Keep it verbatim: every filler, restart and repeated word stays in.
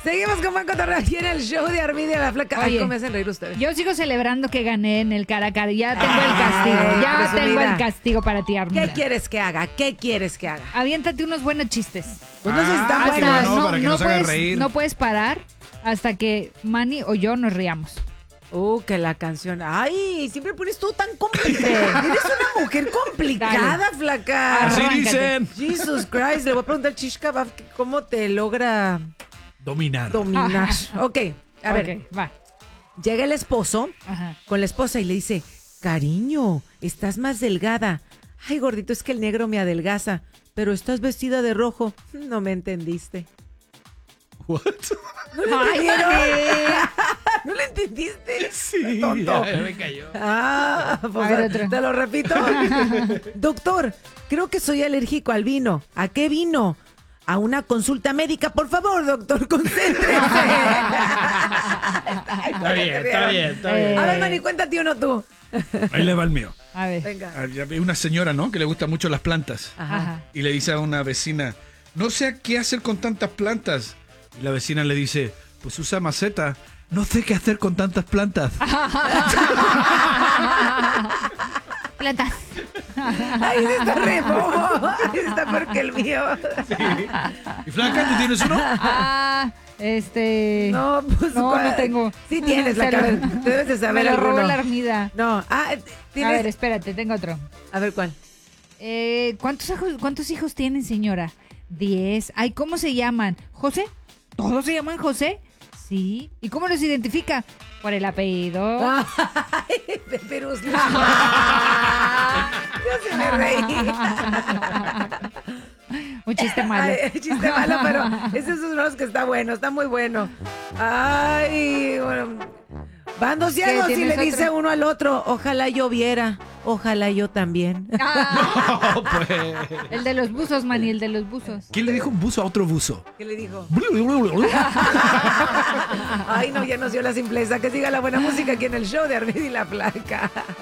Seguimos con Buen Cotorreo aquí en el show de Armidia la Flaca. Ay, Oye, ¿cómo me hacen reír ustedes? Yo sigo celebrando que gané en el cara a cara. Ya tengo el castigo. Ay, Ya presumida. tengo el castigo para ti, Armida. ¿Qué quieres que haga? ¿Qué quieres que haga? Aviéntate unos buenos chistes. Pues no sé si están Ah, Hasta- qué buenos. bueno, para que nos hagan puedes, reír. no puedes parar hasta que Manny o yo nos riamos. Uh, que la canción. Ay, siempre pones todo tan complicado. Eres una mujer complicada, Dale. flaca. Así Arráncate. dicen. Jesus Christ, le voy a preguntar al Chish Kebab que cómo te logra Dominar. dominar. Ok, a ver, Ok, va. llega el esposo Ajá. con la esposa y le dice, cariño, estás más delgada. Ay, gordito, es que el negro me adelgaza, pero estás vestida de rojo. No me entendiste. What? Ay, Manny. ¿No le entendiste? Sí, Tonto. ya me cayó. Ah, pues, A ver, otro. te lo repito. Doctor, creo que soy alérgico al vino. ¿A qué vino? A una consulta médica, por favor, doctor, concéntrese. Está bien, está bien, está bien. A ver, Manny, cuéntate uno tú. Ahí le va el mío. A ver. Venga. Hay una señora, ¿no? Que le gustan mucho las plantas. Ajá. Y le dice a una vecina, no sé qué hacer con tantas plantas. Y la vecina le dice, pues usa maceta. No sé qué hacer con tantas plantas. Plantas. Ay, ese está re bobo. Ese está peor que el mío. ¿Y Flaca, tú tienes uno? Ah, este. No, pues. No, ¿cuál? no tengo. Sí tienes la Se lo- cara. Debes de saber Me lo robó alguno. la Armida. No, ah, A tienes. ver, espérate, tengo otro. A ver, ¿cuál? Eh, ¿cuántos, hijos, ¿Cuántos hijos tienen, señora? Diez. Ay, ¿cómo se llaman? ¿José? ¿Todos se llaman José? Sí. ¿Y cómo los identifica? Por el apellido. Ay, de Perú. Yo se me reí. Un chiste malo. Ay, chiste malo, pero ese es uno de los que está bueno, está muy bueno. Ay, bueno. Van dos ciegos y ¿Tienes le dice otro? uno al otro, ojalá yo viera, ojalá yo también. Ah, No, pues. el de los buzos, Manny, el de los buzos. ¿Quién le dijo un buzo a otro buzo? ¿Qué le dijo? Ay, no, ya nos dio la simpleza. Que siga la buena música aquí en el show de Armida y la Flaca.